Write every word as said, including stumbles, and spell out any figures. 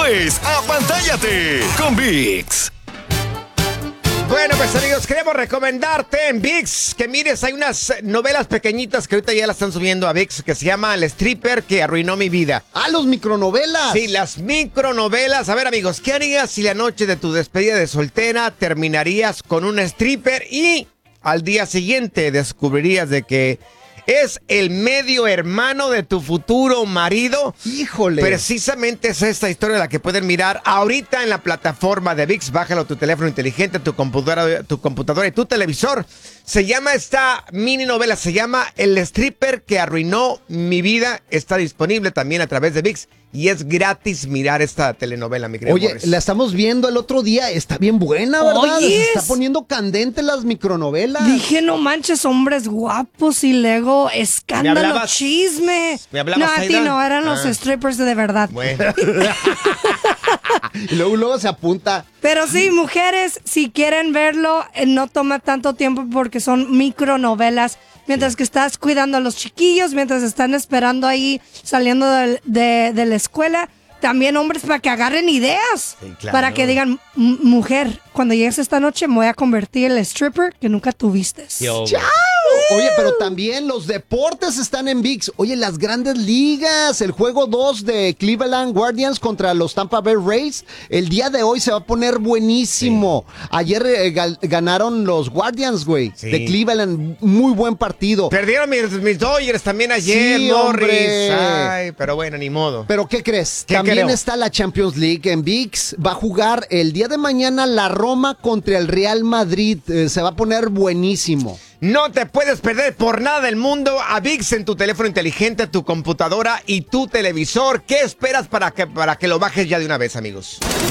Esto es Apantállate con ViX. Bueno, pues amigos, queremos recomendarte en ViX que mires, hay unas novelas pequeñitas que ahorita ya las están subiendo a ViX que se llama El Stripper que arruinó mi vida. ¡Ah, los micronovelas! Sí, las micronovelas. A ver, amigos, ¿qué harías si la noche de tu despedida de soltera terminarías con un stripper y al día siguiente descubrirías de que es el medio hermano de tu futuro marido? ¡Híjole! Precisamente es esta historia la que pueden mirar ahorita en la plataforma de ViX. Bájalo a tu teléfono inteligente, tu computadora, tu computadora y tu televisor. Se llama esta mini novela, se llama El Stripper que arruinó mi vida. Está disponible también a través de ViX y es gratis mirar esta telenovela, mi querido Oye, Morris. la estamos viendo el otro día, está bien buena, ¿verdad? Oye, Se está poniendo candente las micronovelas. Dije, no manches, hombres guapos y luego escándalo, ¿Me hablabas? chisme. ¿Me hablabas, No, a ti Aida? no, eran los Ah. strippers de verdad. Bueno. Y luego, luego se apunta. Pero sí, mujeres, si quieren verlo, eh, no toma tanto tiempo porque son micronovelas. Mientras que estás cuidando a los chiquillos, mientras están esperando ahí, saliendo de, de- de la escuela. También hombres para que agarren ideas. Sí, claro. Para que digan, "M- mujer, cuando llegues esta noche me voy a convertir en el stripper que nunca tuviste. Yo, ¡Chao! Oye, pero también los deportes están en ViX. Oye, las grandes ligas, el juego dos de Cleveland Guardians contra los Tampa Bay Rays, el día de hoy se va a poner buenísimo. Ayer eh, gal- ganaron los Guardians, güey, Sí. de Cleveland. Muy buen partido. Perdieron mis, mis Dodgers también ayer, Sí, Morris. hombre. Ay, pero bueno, ni modo. Pero ¿qué crees? ¿Qué También creo? está la Champions League en ViX. Va a jugar el día de mañana la Roma contra el Real Madrid. Eh, se va a poner buenísimo. No te puedes perder por nada del mundo a ViX en tu teléfono inteligente, tu computadora y tu televisor. ¿Qué esperas para que, para que lo bajes ya de una vez, amigos?